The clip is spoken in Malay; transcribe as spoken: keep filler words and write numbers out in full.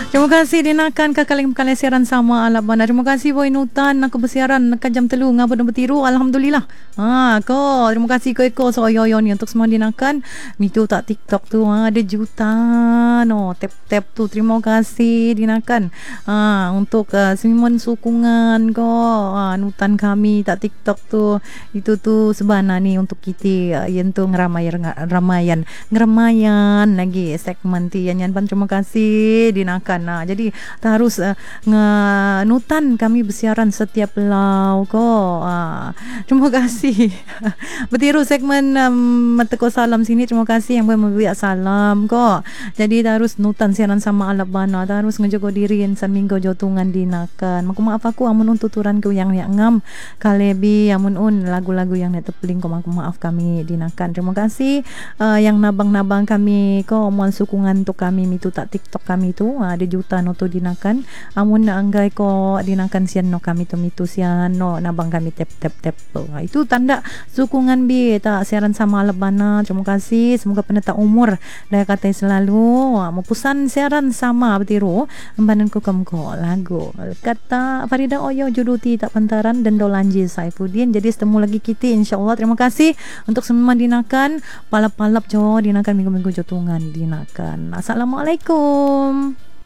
Terima kasih dinakan kakaling kali siaran sama ala bana. Terima kasih boy nutan nak bersiaran nak jam telu ngapa dan bertiru. Alhamdulillah. Ha ko terima kasih ko eko so yo yo ni untuk semua dinakan. Mitu tak TikTok tu ha, ada jutaan. No tap tap tu terima kasih dinakan. Ha untuk uh, simon sokongan ko ha, nutan kami tak TikTok tu itu tu sebana ni untuk kita uh, yang tu ngeramayan ramayan ngeramayan lagi segmen ti yang pan terima kasih dinakan. Nah, jadi tak harus uh, nutan kami bersiaran setiap lau ko. Uh, terima kasih. Bertiru segmen um, Mateko Salam sini. Terima kasih yang boleh memberi salam ko. Jadi tak harus nutan siaran sama alap bana. Tak harus ngejaga diri san minggu jotungan dinakan. Maku maaf aku amun un tuturan ku yang yang ngam kalebi amun un lagu-lagu yang net tepeling ko maku maaf kami dinakan. Terima kasih uh, yang nabang-nabang kami ko muan sukungan tu kami mitu tak TikTok kami tu ada uh, juta no to dinakan amun na anggai ko dinakan sian no kami tu mitu sian no nabang kami tap tap tap uh, itu tanda sukungan bi tak siaran sama lebana. Terima kasih semoga peneta umur daya kata selalu uh, mepusan siaran sama bertiru embanan ko kamko lagu kata Farida Oyo juduti tak pantaran dan Dolanji Saifuddin. Jadi setemu lagi kita insyaallah. Terima kasih untuk semua dinakan palap-palap jo dinakan minggu-minggu jotungan dinakan. Assalamualaikum.